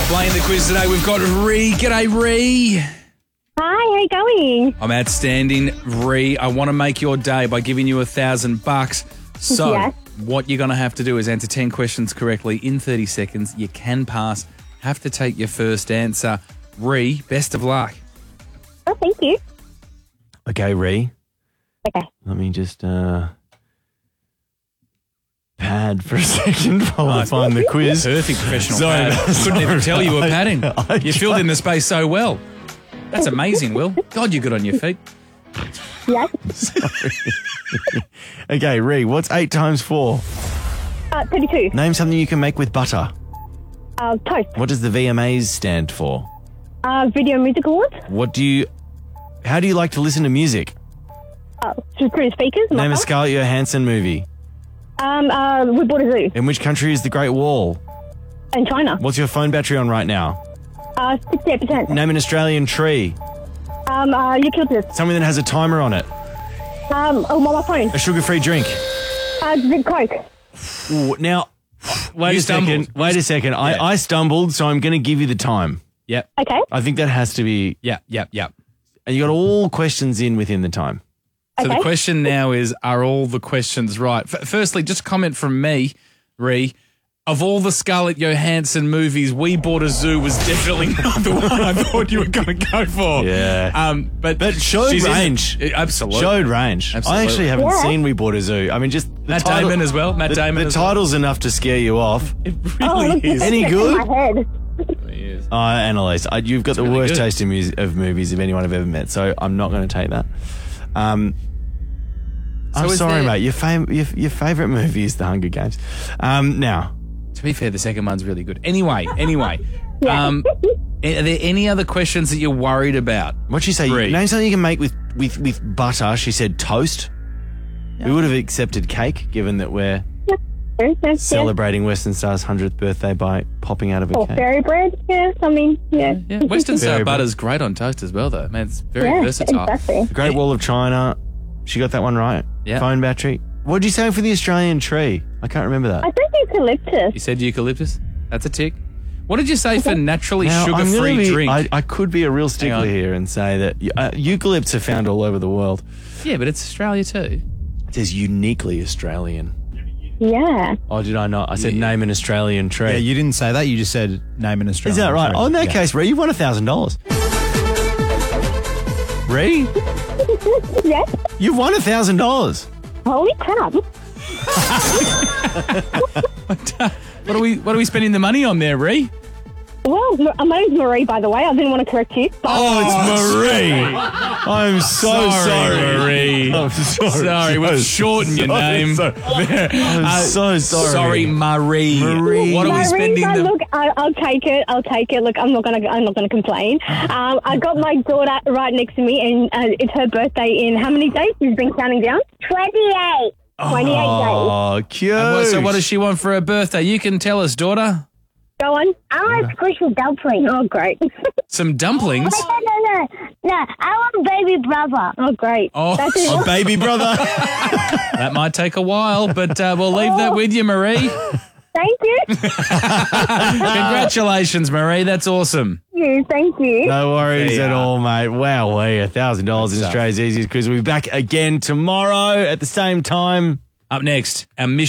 Playing the quiz today, we've got Ree. G'day, Ree. Hi, how you going? I'm outstanding, Ree. I want to make your day by giving you $1,000. So, Yes. what you're going to have to do is answer 10 questions correctly in 30 seconds. You can pass. Have to take your first answer. Ree, best of luck. Oh, thank you. Okay, Ree. Okay. Let me just pad for a second while I find the quiz. Perfect professional Sorry, pad. Couldn't even tell you were padding. I You filled in the space so well. That's amazing, Will. God, you're good on your feet. Yes. Okay, Ree, what's 8 times 4? 32. Name something you can make with butter. Toast. What does the VMAs stand for? Video Music Awards. How do you like to listen to music? Through speakers. Name a Scarlett Johansson movie. We bought a zoo In which country is the Great Wall? in China. What's your phone battery on right now? 68%. Name an Australian tree. Eucalyptus. Something that has a timer on it. My phone. A sugar-free drink. Coke. Ooh, now, wait You a second. stumbled. Wait a second. I stumbled, so I'm going to give you the time. Yep, Okay. I think that has to be... yep. And you got all questions in within the time. So Okay. the question now is, are all the questions right? Firstly, just a comment from me, Ree. Of all the Scarlett Johansson movies, We Bought a Zoo was definitely not the one I thought you were going to go for. Yeah. But showed she's in- range. Absolutely. Showed range. Absolutely. I actually haven't Yeah. seen We Bought a Zoo. I mean, just... the Matt title- Damon as well. Matt Damon The as well. title's enough to scare you off. It really look, is. Any it's good? in my head. Annalise, you've got the really worst good. taste in of movies of anyone I've ever met, so I'm not going to take that. I'm is sorry, there- mate. Your favourite movie is The Hunger Games. Now, To be fair, the second one's really good. Anyway. Yeah. Are there any other questions that you're worried about? what'd she say? Three. Name something you can make with butter. She said toast. We would have accepted cake, given that we're Yes. celebrating Western Star's 100th birthday by popping out of a Or cake. fairy bread. Yes. I mean, yeah. Yeah, Western Star Very butter's great on toast as well, though. Man, it's very Yeah, versatile. exactly. The Great Wall of China. She got that one right. Yeah. Phone battery. What did you say for the Australian tree? I can't remember that. I think eucalyptus. You said eucalyptus? That's a tick. What did you say for naturally Now, I'm gonna sugar-free drink? I could be a real stickler on. here and say that eucalypts are found all over the world. Yeah, but it's Australia too. It says uniquely Australian. Yeah. Oh, did I not? I said name an Australian tree. Yeah, you didn't say that. You just said name an Australian. Is that right? tree. Oh, in that Yeah. case, Ree, you won $1,000. Ree, Yes. you've won $1,000. Holy crap. What are we spending the money on there, Ree? Well, my name's Marie, by the way. I didn't want to correct you. But Oh, it's Marie. I'm so sorry. Marie. I'm sorry. Sorry, we've shortened your name. I'm so sorry. Sorry, Marie. Marie. What are we Marie, spending but the... look, I'll take it. I'll take it. Look, I'm not gonna complain. I got my daughter right next to me, and it's her birthday in how many days? She's been counting down. 28. 28 days. Oh, cute. So what does she want for her birthday? You can tell us, daughter. Go on. I want squishy dumplings. Oh, great. Some dumplings? No. I want baby brother. Oh, great. Oh, That's it. Oh, baby brother. that might take a while, but we'll leave that with you, Marie. Thank you. Congratulations, Marie. That's awesome. Thank you. No worries There you at are. all, mate. Wow, $1,000 in Australia's easiest quiz. We'll be back again tomorrow at the same time. Up next, our mission.